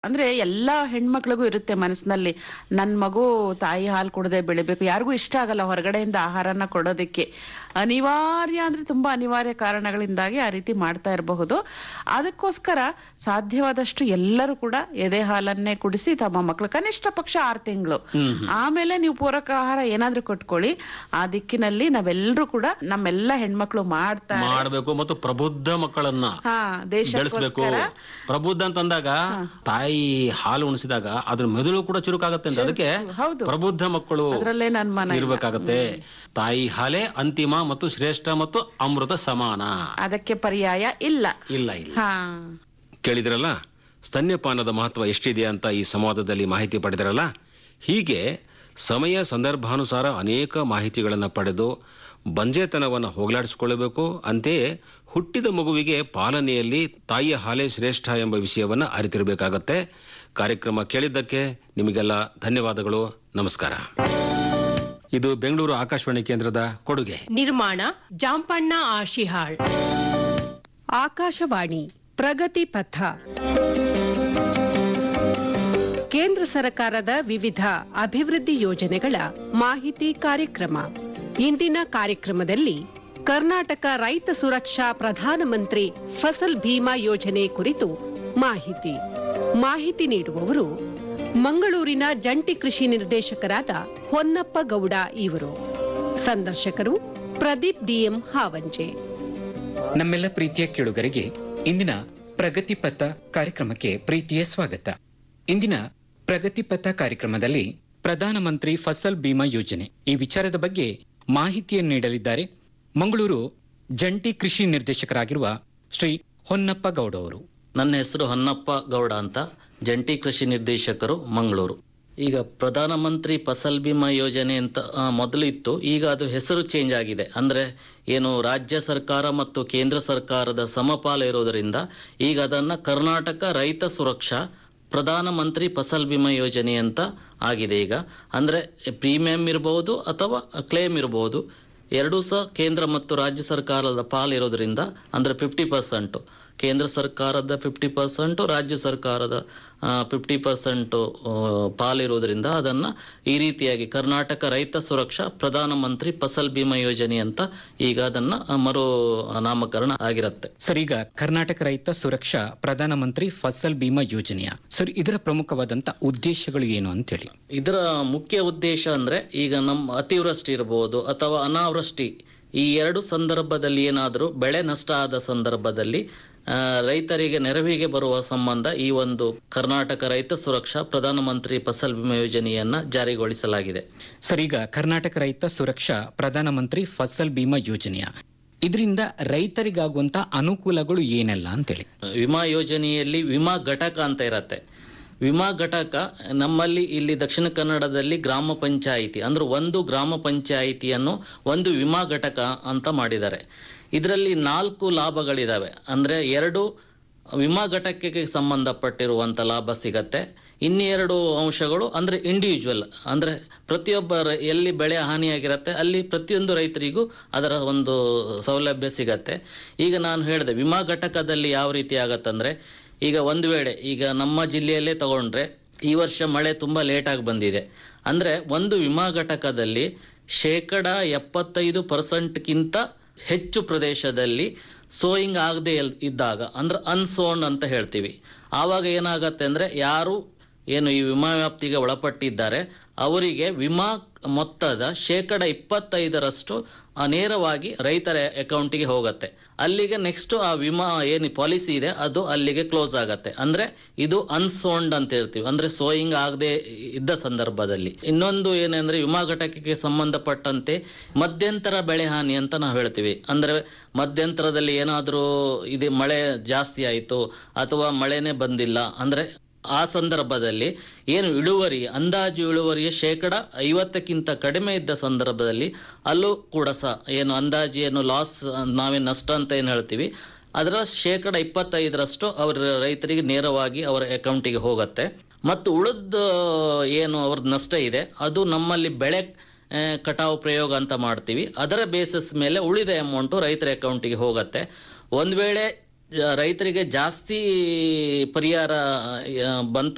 ಅಂದ್ರೆ ಎಲ್ಲಾ ಹೆಣ್ಮಕ್ಳಿಗೂ ಇರುತ್ತೆ ಮನಸ್ಸಿನಲ್ಲಿ, ನನ್ ಮಗು ತಾಯಿ ಹಾಲು ಕುಡದೆ ಬೆಳಿಬೇಕು. ಯಾರಿಗೂ ಇಷ್ಟ ಆಗಲ್ಲ ಹೊರಗಡೆಯಿಂದ ಆಹಾರನ ಕೊಡೋದಕ್ಕೆ. ಅನಿವಾರ್ಯ ಅಂದ್ರೆ ತುಂಬಾ ಅನಿವಾರ್ಯ ಕಾರಣಗಳಿಂದಾಗಿ ಆ ರೀತಿ ಮಾಡ್ತಾ ಇರಬಹುದು. ಅದಕ್ಕೋಸ್ಕರ ಸಾಧ್ಯವಾದಷ್ಟು ಎಲ್ಲರೂ ಕೂಡ ಎದೆ ಹಾಲನ್ನೇ ಕುಡಿಸಿ ತಮ್ಮ ಮಕ್ಕಳು ಕನಿಷ್ಠ ಪಕ್ಷ 6 ತಿಂಗಳು, ಆಮೇಲೆ ನೀವು ಪೂರಕ ಆಹಾರ ಏನಾದ್ರೂ ಕೊಟ್ಕೊಳ್ಳಿ. ಆ ದಿಕ್ಕಿನಲ್ಲಿ ನಾವೆಲ್ಲರೂ ಕೂಡ ನಮ್ಮೆಲ್ಲ ಹೆಣ್ಮಕ್ಳು ಮಾಡಬೇಕು ಮತ್ತು ಪ್ರಬುದ್ಧ ಮಕ್ಕಳನ್ನ ಬೆಳೆಸಬೇಕು. ಪ್ರಬುದ್ಧ ಅಂತಂದಾಗ ತಾಯಿ ಹಾಲು ಉಣಿಸಿದಾಗ ಅದ್ರ ಮೆದುಳು ಕೂಡ ಚುರುಕಾಗತ್ತೆ ಅಂತ, ಅದಕ್ಕೆ ಪ್ರಬುದ್ಧ ಮಕ್ಕಳು ಇರ್ಬೇಕಾಗತ್ತೆ. ತಾಯಿ ಹಾಲೇ ಅಂತಿಮ ಮತ್ತು ಶ್ರೇಷ್ಠ ಮತ್ತು ಅಮೃತ ಸಮಾನ, ಅದಕ್ಕೆ ಪರ್ಯಾಯ ಇಲ್ಲ. ಕೇಳಿದ್ರಲ್ಲ, ಸ್ತನ್ಯಪಾನದ ಮಹತ್ವ ಎಷ್ಟಿದೆ ಅಂತ ಈ ಸಂವಾದದಲ್ಲಿ ಮಾಹಿತಿ ಪಡೆದಿರಲ್ಲ. ಹೀಗೆ ಸಮಯ ಸಂದರ್ಭಾನುಸಾರ ಅನೇಕ ಮಾಹಿತಿಗಳನ್ನು ಪಡೆದು ಬಂಜೆತನವನ್ನು ಹೋಗಲಾಡಿಸಿಕೊಳ್ಳಬೇಕು. ಅಂತೆಯೇ ಹುಟ್ಟಿದ ಮಗುವಿಗೆ ಪಾಲನೆಯಲ್ಲಿ ತಾಯಿಯ ಹಾಲೇ ಶ್ರೇಷ್ಠ ಎಂಬ ವಿಷಯವನ್ನು ಅರಿತಿರಬೇಕಾಗತ್ತೆ. ಕಾರ್ಯಕ್ರಮ ಕೇಳಿದ್ದಕ್ಕೆ ನಿಮಗೆಲ್ಲ ಧನ್ಯವಾದಗಳು. ನಮಸ್ಕಾರ. ಇದು ಬೆಂಗಳೂರು ಆಕಾಶವಾಣಿ ಕೇಂದ್ರದ ಕೊಡುಗೆ. ನಿರ್ಮಾಣ ಜಾಂಪಣ್ಣ ಆಶಿಹಾಳ್. ಆಕಾಶವಾಣಿ ಪ್ರಗತಿ ಪಥ. ಕೇಂದ್ರ ಸರ್ಕಾರದ ವಿವಿಧ ಅಭಿವೃದ್ಧಿ ಯೋಜನೆಗಳ ಮಾಹಿತಿ ಕಾರ್ಯಕ್ರಮ. ಇಂದಿನ ಕಾರ್ಯಕ್ರಮದಲ್ಲಿ ಕರ್ನಾಟಕ ರೈತ ಸುರಕ್ಷಾ ಪ್ರಧಾನಮಂತ್ರಿ ಫಸಲ್ ಭೀಮಾ ಯೋಜನೆ ಕುರಿತು ಮಾಹಿತಿ ನೀಡುವವರು ಮಂಗಳೂರಿನ ಜಂಟಿ ಕೃಷಿ ನಿರ್ದೇಶಕರಾದ ಹೊನ್ನಪ್ಪ ಗೌಡ ಇವರು. ಸಂದರ್ಶಕರು ಪ್ರದೀಪ್ ಡಿಎಂ ಹಾವಂಜೆ. ನಮ್ಮೆಲ್ಲ ಪ್ರೀತಿಯ ಕೇಳುಗರಿಗೆ ಇಂದಿನ ಪ್ರಗತಿ ಪಥ ಕಾರ್ಯಕ್ರಮಕ್ಕೆ ಪ್ರೀತಿಯ ಸ್ವಾಗತ. ಇಂದಿನ ಪ್ರಗತಿ ಪಥ ಕಾರ್ಯಕ್ರಮದಲ್ಲಿ ಪ್ರಧಾನಮಂತ್ರಿ ಫಸಲ್ ಭೀಮಾ ಯೋಜನೆ ಈ ವಿಚಾರದ ಬಗ್ಗೆ ಮಾಹಿತಿಯನ್ನು ನೀಡಲಿದ್ದಾರೆ ಮಂಗಳೂರು ಜಂಟಿ ಕೃಷಿ ನಿರ್ದೇಶಕರಾಗಿರುವ ಶ್ರೀ ಹೊನ್ನಪ್ಪ ಗೌಡ ಅವರು. ನನ್ನ ಹೆಸರು ಹೊನ್ನಪ್ಪ ಗೌಡ ಅಂತ, ಜಂಟಿ ಕೃಷಿ ನಿರ್ದೇಶಕರು ಮಂಗಳೂರು. ಈಗ ಪ್ರಧಾನಮಂತ್ರಿ ಫಸಲ್ ಬಿಮಾ ಯೋಜನೆ ಅಂತ ಮೊದಲು ಇತ್ತು, ಈಗ ಅದು ಹೆಸರು ಚೇಂಜ್ ಆಗಿದೆ. ಅಂದ್ರೆ ಏನು ರಾಜ್ಯ ಸರ್ಕಾರ ಮತ್ತು ಕೇಂದ್ರ ಸರ್ಕಾರದ ಸಮಪಾಲು ಇರೋದರಿಂದ ಈಗ ಅದನ್ನ ಕರ್ನಾಟಕ ರೈತ ಸುರಕ್ಷಾ ಪ್ರಧಾನಮಂತ್ರಿ ಫಸಲ್ ಬಿಮಾ ಯೋಜನೆ ಅಂತ ಆಗಿದೆ. ಈಗ ಅಂದ್ರೆ ಪ್ರೀಮಿಯಂ ಇರಬಹುದು ಅಥವಾ ಕ್ಲೇಮ್ ಇರಬಹುದು, ಎರಡೂ ಸಹ ಕೇಂದ್ರ ಮತ್ತು ರಾಜ್ಯ ಸರ್ಕಾರದ ಪಾಲಿರೋದ್ರಿಂದ ಅಂದ್ರೆ 50% ಕೇಂದ್ರ ಸರ್ಕಾರದ 50%, ರಾಜ್ಯ ಸರ್ಕಾರದ 50% ಪಾಲಿರೋದ್ರಿಂದ ಅದನ್ನ ಈ ರೀತಿಯಾಗಿ ಕರ್ನಾಟಕ ರೈತ ಸುರಕ್ಷಾ ಪ್ರಧಾನಮಂತ್ರಿ ಫಸಲ್ ಬಿಮಾ ಯೋಜನೆ ಅಂತ ಈಗ ಅದನ್ನ ಮರು ನಾಮಕರಣ ಆಗಿರುತ್ತೆ. ಸರ್, ಈಗ ಕರ್ನಾಟಕ ರೈತ ಸುರಕ್ಷಾ ಪ್ರಧಾನಮಂತ್ರಿ ಫಸಲ್ ಬಿಮಾ ಯೋಜನೆಯ ಸರ್ ಇದರ ಪ್ರಮುಖವಾದಂತ ಉದ್ದೇಶಗಳು ಏನು ಅಂತೇಳಿ? ಇದರ ಮುಖ್ಯ ಉದ್ದೇಶ ಅಂದ್ರೆ ಈಗ ನಮ್ಮ ಅತಿವೃಷ್ಟಿ ಇರಬಹುದು ಅಥವಾ ಅನಾವೃಷ್ಟಿ, ಈ ಎರಡು ಸಂದರ್ಭದಲ್ಲಿ ಏನಾದರೂ ಬೆಳೆ ನಷ್ಟ ಆದ ಸಂದರ್ಭದಲ್ಲಿ ರೈತರಿಗೆ ನೆರವಿಗೆ ಬರುವ ಸಂಬಂಧ ಈ ಒಂದು ಕರ್ನಾಟಕ ರೈತ ಸುರಕ್ಷಾ ಪ್ರಧಾನಮಂತ್ರಿ ಫಸಲ್ ಬಿಮಾ ಯೋಜನೆಯನ್ನ ಜಾರಿಗೊಳಿಸಲಾಗಿದೆ. ಸರ್, ಈಗ ಕರ್ನಾಟಕ ರೈತ ಸುರಕ್ಷಾ ಪ್ರಧಾನಮಂತ್ರಿ ಫಸಲ್ ಬಿಮಾ ಯೋಜನೆಯ ಇದರಿಂದ ರೈತರಿಗಾಗುವಂತ ಅನುಕೂಲಗಳು ಏನೆಲ್ಲ ಅಂತೇಳಿ? ವಿಮಾ ಯೋಜನೆಯಲ್ಲಿ ವಿಮಾ ಘಟಕ ಅಂತ ಇರತ್ತೆ. ವಿಮಾ ಘಟಕ ನಮ್ಮಲ್ಲಿ ಇಲ್ಲಿ ದಕ್ಷಿಣ ಕನ್ನಡದಲ್ಲಿ ಗ್ರಾಮ ಪಂಚಾಯಿತಿ ಅಂದ್ರೆ ಒಂದು ಗ್ರಾಮ ಪಂಚಾಯಿತಿಯನ್ನು ಒಂದು ವಿಮಾ ಘಟಕ ಅಂತ ಮಾಡಿದ್ದಾರೆ. ಇದರಲ್ಲಿ 4 ಲಾಭಗಳಿದಾವೆ. ಅಂದ್ರೆ 2 ವಿಮಾ ಘಟಕಕ್ಕೆ ಸಂಬಂಧಪಟ್ಟಿರುವಂತ ಲಾಭ ಸಿಗತ್ತೆ. ಇನ್ನೆರಡು ಅಂಶಗಳು ಅಂದ್ರೆ ಇಂಡಿವಿಜುವಲ್, ಅಂದ್ರೆ ಪ್ರತಿಯೊಬ್ಬ ಎಲ್ಲಿ ಬೆಳೆ ಹಾನಿಯಾಗಿರತ್ತೆ ಅಲ್ಲಿ ಪ್ರತಿಯೊಂದು ರೈತರಿಗೂ ಅದರ ಒಂದು ಸೌಲಭ್ಯ ಸಿಗತ್ತೆ. ಈಗ ನಾನು ಹೇಳಿದೆ ವಿಮಾ ಘಟಕದಲ್ಲಿ ಯಾವ ರೀತಿ ಆಗತ್ತಂದ್ರೆ, ಈಗ ಒಂದು ವೇಳೆ ಈಗ ನಮ್ಮ ಜಿಲ್ಲೆಯಲ್ಲೇ ತಗೊಂಡ್ರೆ ಈ ವರ್ಷ ಮಳೆ ತುಂಬಾ ಲೇಟ್ ಆಗಿ ಬಂದಿದೆ ಅಂದ್ರೆ ಒಂದು ವಿಮಾ ಘಟಕದಲ್ಲಿ 75%ಗಿಂತ ಹೆಚ್ಚು ಪ್ರದೇಶದಲ್ಲಿ ಸೋಯಿಂಗ್ ಆಗದೆ ಇದ್ದಾಗ ಅಂದ್ರೆ ಅನ್ಸೋನ್ ಅಂತ ಹೇಳ್ತೀವಿ. ಆವಾಗ ಏನಾಗತ್ತೆ ಅಂದ್ರೆ ಯಾರು ಏನು ಈ ವಿಮಾ ವ್ಯಾಪ್ತಿಗೆ ಒಳಪಟ್ಟಿದ್ದಾರೆ ಅವರಿಗೆ ವಿಮಾ ಮೊತ್ತದ 25% ನೇರವಾಗಿ ರೈತರ ಅಕೌಂಟಿಗೆ ಹೋಗತ್ತೆ. ಅಲ್ಲಿಗೆ ನೆಕ್ಸ್ಟ್ ಆ ವಿಮಾ ಏನು ಪಾಲಿಸಿ ಇದೆ ಅದು ಅಲ್ಲಿಗೆ ಕ್ಲೋಸ್ ಆಗತ್ತೆ. ಅಂದ್ರೆ ಇದು ಅನ್ಸೋನ್ಡ್ ಅಂತ ಹೇಳ್ತೀವಿ, ಅಂದ್ರೆ ಸೋಯಿಂಗ್ ಆಗದೆ ಇದ್ದ ಸಂದರ್ಭದಲ್ಲಿ. ಇನ್ನೊಂದು ಏನಂದ್ರೆ ವಿಮಾ ಘಟಕಕ್ಕೆ ಸಂಬಂಧಪಟ್ಟಂತೆ ಮಧ್ಯಂತರ ಬೆಳೆ ಹಾನಿ ಅಂತ ನಾವು ಹೇಳ್ತೀವಿ. ಅಂದ್ರೆ ಮಧ್ಯಂತರದಲ್ಲಿ ಏನಾದ್ರೂ ಇದು ಮಳೆ ಜಾಸ್ತಿ ಆಯಿತು ಅಥವಾ ಮಳೆನೇ ಬಂದಿಲ್ಲ ಅಂದ್ರೆ ಆ ಸಂದರ್ಭದಲ್ಲಿ ಏನು ಇಳುವರಿ ಅಂದಾಜು ಇಳುವರಿಯ 50%ಕ್ಕಿಂತ ಕಡಿಮೆ ಇದ್ದ ಸಂದರ್ಭದಲ್ಲಿ ಅಲ್ಲೂ ಕೂಡ ಸಹ ಏನು ಅಂದಾಜು ಏನು ಲಾಸ್ ನಾವೇನು ನಷ್ಟ ಅಂತ ಏನು ಹೇಳ್ತೀವಿ ಅದರ 25% ಅವರ ರೈತರಿಗೆ ನೇರವಾಗಿ ಅವರ ಅಕೌಂಟಿಗೆ ಹೋಗುತ್ತೆ. ಮತ್ತು ಉಳಿದ ಏನು ಅವ್ರದ್ದು ನಷ್ಟ ಇದೆ ಅದು ನಮ್ಮಲ್ಲಿ ಬೆಳೆ ಕಟಾವು ಪ್ರಯೋಗ ಅಂತ ಮಾಡ್ತೀವಿ, ಅದರ ಬೇಸಿಸ್ ಮೇಲೆ ಉಳಿದ ಅಮೌಂಟು ರೈತರ ಅಕೌಂಟಿಗೆ ಹೋಗುತ್ತೆ. ಒಂದು ವೇಳೆ ರೈತರಿಗೆ ಜಾಸ್ತಿ ಪರಿಹಾರ ಬಂತು